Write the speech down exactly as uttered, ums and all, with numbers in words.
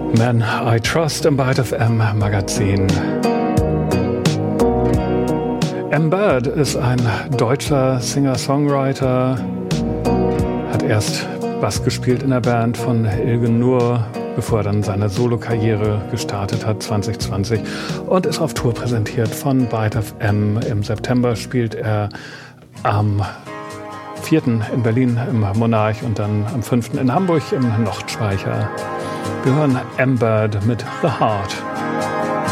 Man I Trust im Byte F M Magazin. M-Bird ist ein deutscher Singer-Songwriter, hat erst Bass gespielt in der Band von Ilgen Nur, bevor er dann seine Solokarriere gestartet hat zwanzig zwanzig und ist auf Tour präsentiert von Byte F M. Im September spielt er am vierten in Berlin im Monarch und dann am fünften in Hamburg im Nordspeicher. Wir hören M-Bird mit The Heart.